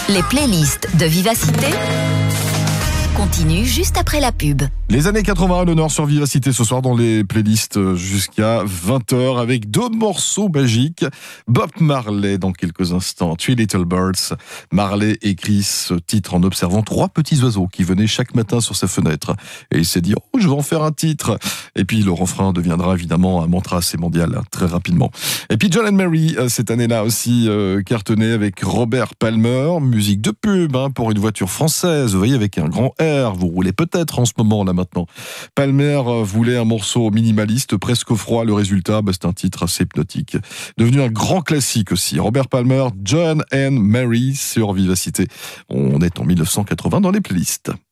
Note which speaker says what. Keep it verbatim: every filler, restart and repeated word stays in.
Speaker 1: Les playlists de Vivacité continuent juste après la pub.
Speaker 2: Les années quatre-vingts, l'honneur sur Vivacité ce soir dans les playlists jusqu'à vingt heures avec deux morceaux magiques. Bob Marley dans quelques instants, Three Little Birds. Marley écrit ce titre en observant trois petits oiseaux qui venaient chaque matin sur sa fenêtre. Et il s'est dit, oh, je vais en faire un titre. Et puis le refrain deviendra évidemment un mantra assez mondial, hein, très rapidement. Et puis John and Mary, cette année-là aussi, euh, cartonné avec Robert Palmer, musique de pub hein, pour une voiture française, vous voyez, avec un grand R. Vous roulez peut-être en ce moment, là, maintenant. Palmer voulait un morceau minimaliste, presque froid. Le résultat, bah, c'est un titre assez hypnotique. Devenu un grand classique aussi. Robert Palmer, John and Mary sur Vivacité. On est en mille neuf cent quatre-vingts dans les playlists.